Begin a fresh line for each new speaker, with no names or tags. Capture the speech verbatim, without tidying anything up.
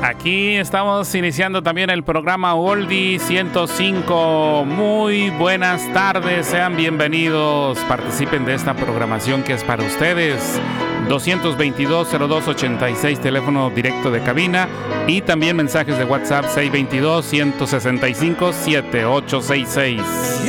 Aquí estamos iniciando también el programa Oldie ciento cinco. Muy buenas tardes, sean bienvenidos. Participen de esta programación que es para ustedes. doscientos veintidós, cero dos ochenta y seis, teléfono directo de cabina. Y también mensajes de WhatsApp seiscientos veintidós, ciento sesenta y cinco, setenta y ocho sesenta y seis.